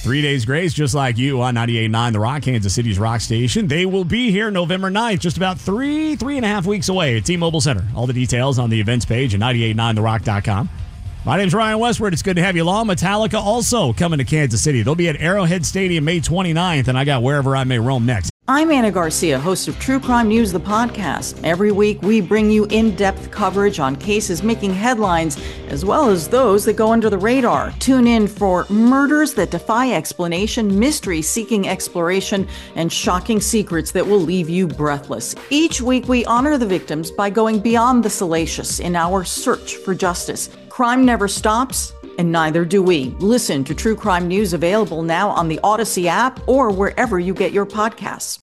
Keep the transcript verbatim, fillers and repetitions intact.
Three Days Grace, just like you on ninety-eight point nine The Rock, Kansas City's rock station. They will be here November ninth, just about three, three and a half weeks away at T-Mobile Center. All the details on the events page at ninety-eight point nine the rock dot com. My name's Ryan Westward. It's good to have you along. Metallica also coming to Kansas City. They'll be at Arrowhead Stadium May twenty-ninth, and I got Wherever I May Roam next. I'm Anna Garcia, host of True Crime News, the podcast. Every week, we bring you in-depth coverage on cases making headlines, as well as those that go under the radar. Tune in for murders that defy explanation, mysteries seeking exploration, and shocking secrets that will leave you breathless. Each week, we honor the victims by going beyond the salacious in our search for justice. Crime never stops, and neither do we. Listen to True Crime News, available now on the Odyssey app or wherever you get your podcasts.